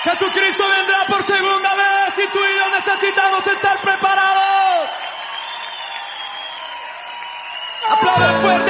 Jesucristo vendrá por segunda vez y tú y yo necesitamos estar preparados. Aplaudan fuerte.